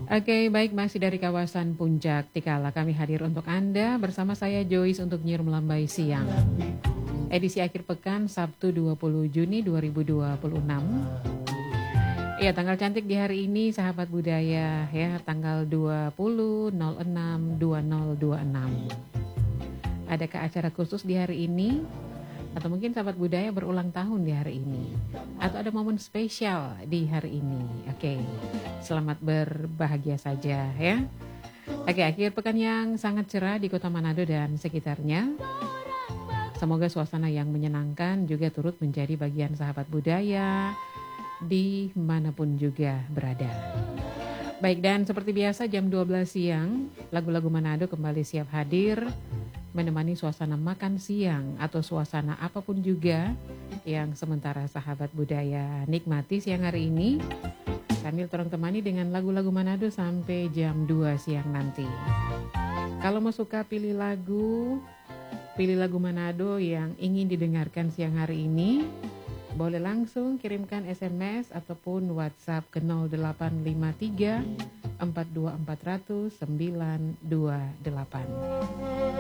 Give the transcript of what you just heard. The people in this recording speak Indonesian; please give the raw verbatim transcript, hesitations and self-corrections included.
Oke, baik, masih dari kawasan Puncak Tikala kami hadir untuk Anda bersama saya Joyce untuk Nyiar Melambai Siang. Edisi akhir pekan Sabtu dua puluh Juni dua ribu dua puluh enam. Iya, tanggal cantik di hari ini sahabat budaya ya, tanggal dua puluh enam dua nol dua enam. Adakah acara khusus di hari ini? Atau mungkin sahabat budaya berulang tahun di hari ini, atau ada momen spesial di hari ini. Oke, selamat berbahagia saja ya. Oke, akhir pekan yang sangat cerah di kota Manado dan sekitarnya. Semoga suasana yang menyenangkan juga turut menjadi bagian sahabat budaya dimanapun juga berada. Baik, dan seperti biasa jam dua belas siang lagu-lagu Manado kembali siap hadir menemani suasana makan siang atau suasana apapun juga yang sementara sahabat budaya nikmati siang hari ini, sambil terang temani dengan lagu-lagu Manado sampai jam dua siang nanti. Kalau mau suka pilih lagu, pilih lagu Manado yang ingin didengarkan siang hari ini, boleh langsung kirimkan S M S ataupun WhatsApp ke nol delapan lima tiga empat dua empat nol nol sembilan dua delapan.